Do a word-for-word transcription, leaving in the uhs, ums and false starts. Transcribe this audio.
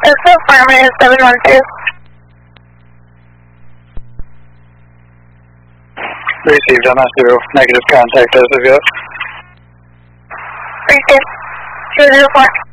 It's affirmative seven one two. Received, I'm not zero. Negative contact as of yet. Received. Zero zero four.